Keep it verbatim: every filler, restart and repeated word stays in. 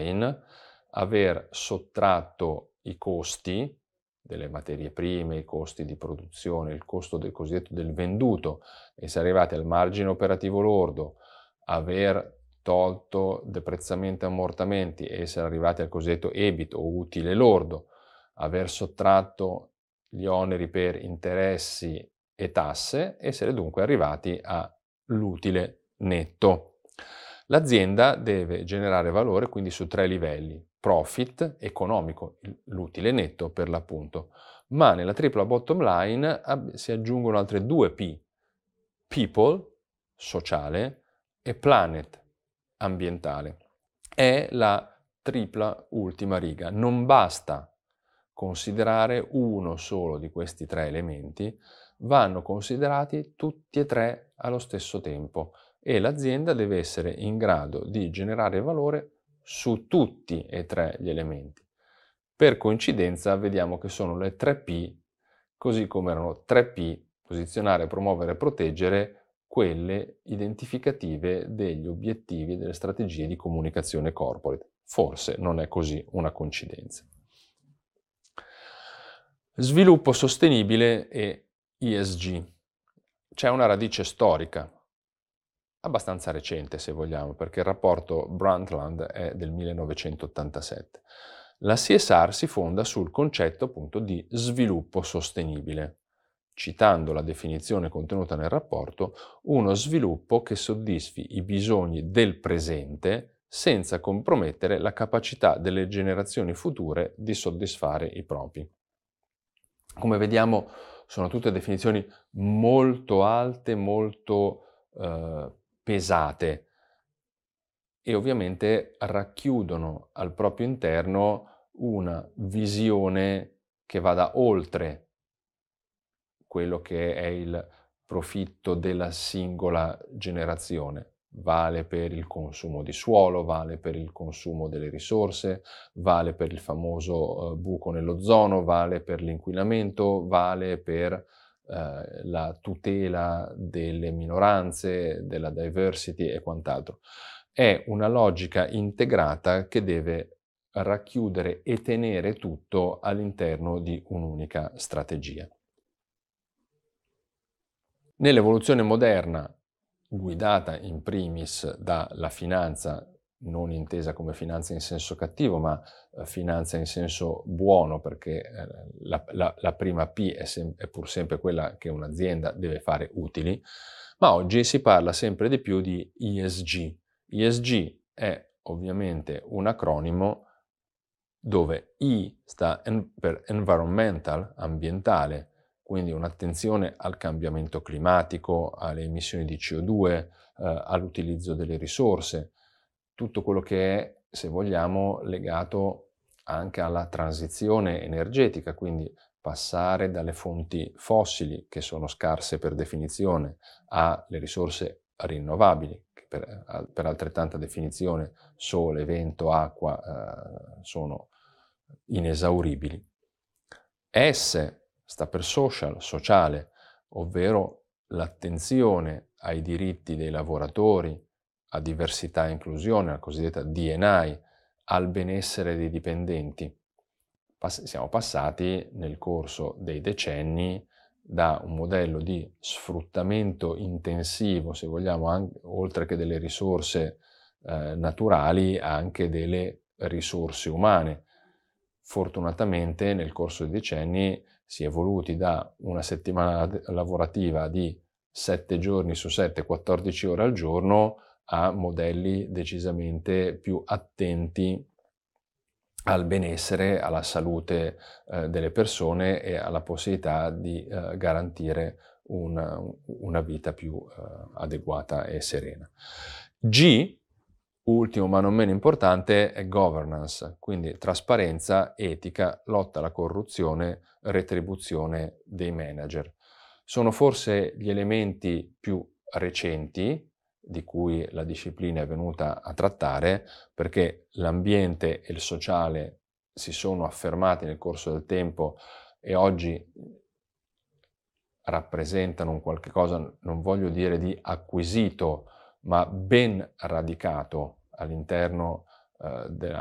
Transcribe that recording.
line, aver sottratto i costi delle materie prime, i costi di produzione, il costo del cosiddetto del venduto, essere arrivati al margine operativo lordo, aver tolto deprezzamenti e ammortamenti e essere arrivati al cosiddetto E B I T o utile lordo, aver sottratto gli oneri per interessi e tasse, essere dunque arrivati all'utile netto. L'azienda deve generare valore quindi su tre livelli: profit economico, l'utile netto per l'appunto, ma nella tripla bottom line ab- si aggiungono altre due P: people, sociale, e planet, ambientale. È la tripla ultima riga. Non basta considerare uno solo di questi tre elementi, vanno considerati tutti e tre allo stesso tempo e l'azienda deve essere in grado di generare valore su tutti e tre gli elementi. Per coincidenza vediamo che sono le tre P, così come erano tre P, posizionare, promuovere, proteggere, quelle identificative degli obiettivi e delle strategie di comunicazione corporate. Forse non è così una coincidenza. Sviluppo sostenibile e E S G. C'è una radice storica, abbastanza recente se vogliamo, perché il rapporto Brundtland è del millenovecentottantasette. La C S R si fonda sul concetto appunto di sviluppo sostenibile, citando la definizione contenuta nel rapporto: uno sviluppo che soddisfi i bisogni del presente senza compromettere la capacità delle generazioni future di soddisfare i propri. Come vediamo, sono tutte definizioni molto alte, molto eh, pesate e ovviamente racchiudono al proprio interno una visione che vada oltre quello che è il profitto della singola generazione. Vale per il consumo di suolo, vale per il consumo delle risorse, vale per il famoso eh, buco nell'ozono, vale per l'inquinamento, vale per eh, la tutela delle minoranze, della diversity e quant'altro. È una logica integrata che deve racchiudere e tenere tutto all'interno di un'unica strategia. Nell'evoluzione moderna, guidata in primis dalla finanza, non intesa come finanza in senso cattivo, ma eh, finanza in senso buono, perché eh, la, la, la prima P è, sem- è pur sempre quella che un'azienda deve fare utili, ma oggi si parla sempre di più di E S G. E S G è ovviamente un acronimo dove E sta en- per environmental, ambientale, quindi un'attenzione al cambiamento climatico, alle emissioni di C O due, eh, all'utilizzo delle risorse, tutto quello che è, se vogliamo, legato anche alla transizione energetica, quindi passare dalle fonti fossili, che sono scarse per definizione, alle risorse rinnovabili, che per, per altrettanta definizione sole, vento, acqua eh, sono inesauribili. S sta per social, sociale, ovvero l'attenzione ai diritti dei lavoratori, a diversità e inclusione, la cosiddetta D and I, al benessere dei dipendenti. Pass- siamo passati nel corso dei decenni da un modello di sfruttamento intensivo, se vogliamo, anche, oltre che delle risorse eh, naturali, anche delle risorse umane. Fortunatamente nel corso dei decenni si è evoluti da una settimana lavorativa di sette giorni su sette, quattordici ore al giorno, a modelli decisamente più attenti al benessere, alla salute eh, delle persone e alla possibilità di eh, garantire una, una vita più eh, adeguata e serena. G, ultimo ma non meno importante, è governance, quindi trasparenza, etica, lotta alla corruzione, retribuzione dei manager. Sono forse gli elementi più recenti di cui la disciplina è venuta a trattare, perché l'ambiente e il sociale si sono affermati nel corso del tempo e oggi rappresentano un qualche cosa, non voglio dire di acquisito, ma ben radicato all'interno eh, della